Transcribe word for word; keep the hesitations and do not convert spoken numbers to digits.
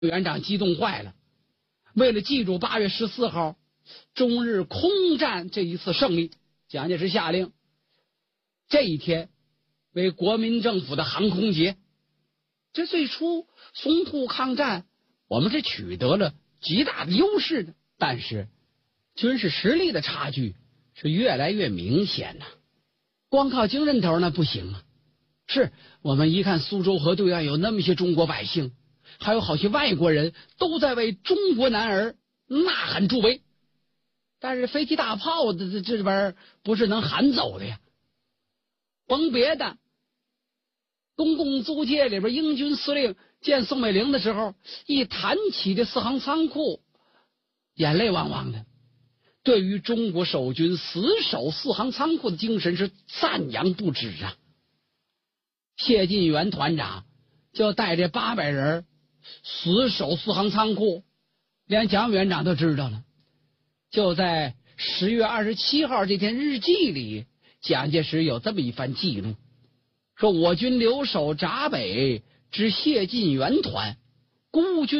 园长激动坏了，为了记住八月十四号中日空战这一次胜利，蒋介石下令这一天为国民政府的航空节。这最初淞沪抗战我们是取得了极大的优势的，但是军事实力的差距是越来越明显呐、啊。光靠精神头呢不行啊。是我们一看苏州河对岸有那么些中国百姓，还有好些外国人都在为中国男儿呐喊助威，但是飞机大炮的这这边不是能喊走的呀。甭别的，公共租界里边英军司令见宋美龄的时候，一谈起这四行仓库，眼泪汪汪的，对于中国守军死守四行仓库的精神是赞扬不止啊。谢晋元团长就带着八百人死守四行仓库，连蒋委员长都知道了。就在十月二十七号这天日记里，蒋介石有这么一番记录，说我军留守闸北之谢晋元团，孤军